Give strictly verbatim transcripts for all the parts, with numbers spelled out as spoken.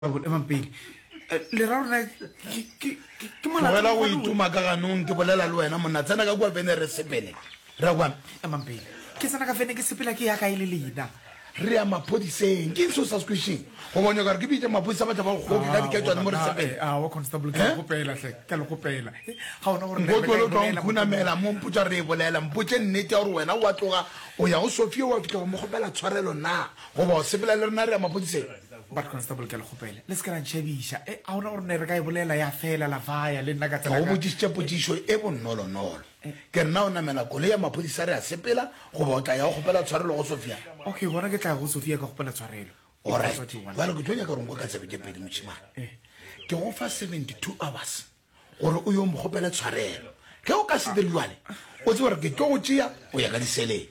Emang pili. Lerao na ke ke mala. Wala go ituma ka ganong ke bolela le wena monna tsena ka kwa bene re sepele. Ra kwa emang pili. Ke tsena ka fene ke sepela ke ya ka ile lena. Re ya mapodiseng ke so subscription. Go bona ka re ke bitse mapodisa ba taba go ka diketso mo re sepele. Ah wa constable ke go pela hle ke lo go pela. Ga ona gore go tlo tlo nkuna mela mo mputsa re bolela mputse nnete ya gore wena wa tloga o ya go Sofia wa fitla mo go pela tshwarelo na go ba sepela le rena re ya mapodiseng. But constable ke lo go pela. Let's get nchabisha. Eh a ona gore ne re ka e bolela ya fela la vaya le nna ka tsela. Go botse potšišo e bonolo nolo. Ke nna ona mela kole ya mapodisa re a sepela go ba o tla ya go pela tshwarelo go Sofia. Okay bona ke tla go Sofia ka go pela tshwarelo. Alright. Wala go tlonya ka rongwa ka tsebe ke pedi mochimana. Ke go fa seventy-two hours gore o yo mo gopela tshwarelo. Ke o ka se dilwane. O tse gore ke tlo go tšea o ya ka disele.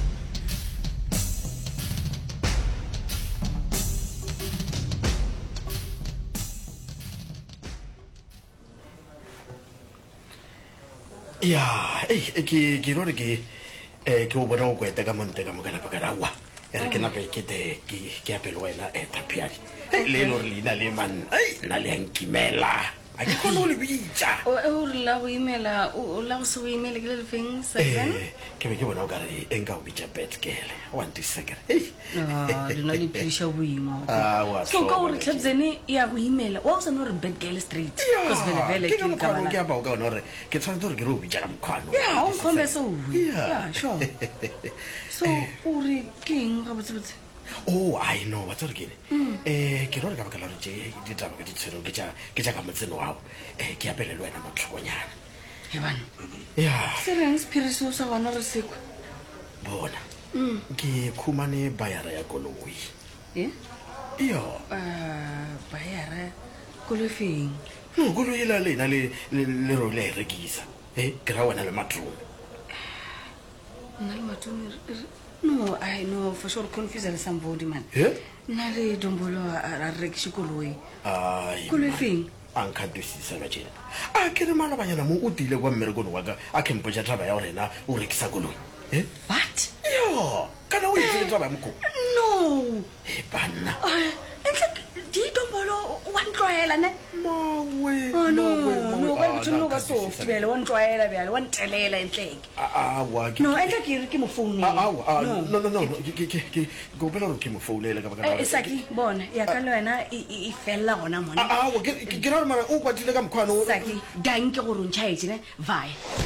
Ya, eh ke ke no re ke eh ke o bona go kweta ka monte ka mogala pa ka rawa. Ere ke na pe ke te ke ke apelo wena e tapiadi. Le lo le na le man. Ai na le nkimela. A ke kono le bitsa. O o la go imela o la go se go imela ke le feng sa ken? Eh ke be ke bona o ka re enka o bitsa betkele. One two second. Eh. Ah, le na le pisha boima. Ah, wa so ka o re tlhabzene ya go imela. Wa o sa no re betkele street. Because vele vele ke ka bana. Ke ba o ka no re ke tshwana re ke ro bitsa ka mkhano. Yeah, o khombe so. Yeah, sure. So o re king ga botsebotse. Oh, I know what's again. Eh, ke re ka ba ka la re je di taba ke di tshero ke tsa ke tsa ka motseno wa. Eh, ke apele le wena mo tlhokonyana. He bana. Yeah. Sereng spiriso sa bana re sekwa. Bona. Ke khumane bayara ya koloi. Eh? Yo. Ah, bayara kolofeng. No, koloi la le na le le ro le rekisa. Eh, ke ra wena le matro. Na le matro. No, I know for sure confuse somebody man. Yeah? Na le dombolo a rekisi koloi. Ai. Kolofeng. Anka dusisa ba tjena. A ke re mala banyana mo o tile kwa mmerekong wa ka a ke mpotsa taba ya rena o rekisa koloi. Eh? What? Yo, kana o itse taba mko. No. Eh bana. Enhle di dombolo one tloela ne? Mawe. Oh no, no, ba botse no ba soft bele one tloela bele one telela entleke. Ah ah wa ke. No, enhle ke re ke mo phone. Ah ah no no no ke ke ke go bela re ke mo phone le ka ba ka. Eh Saki bona ya ka le wena e fella gona mona. Ah ah ke ke ra mara o kwatile ka mkhwana o. Saki danke go rontšha etse ne vai.